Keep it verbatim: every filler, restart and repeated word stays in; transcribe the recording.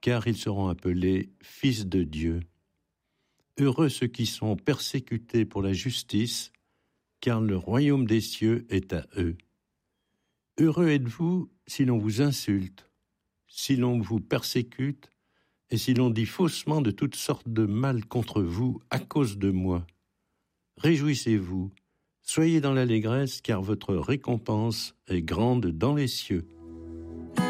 car ils seront appelés fils de Dieu. Heureux ceux qui sont persécutés pour la justice, car le royaume des cieux est à eux. Heureux êtes-vous si l'on vous insulte, si l'on vous persécute, et si l'on dit faussement de toutes sortes de mal contre vous à cause de moi. Réjouissez-vous, soyez dans l'allégresse, car votre récompense est grande dans les cieux.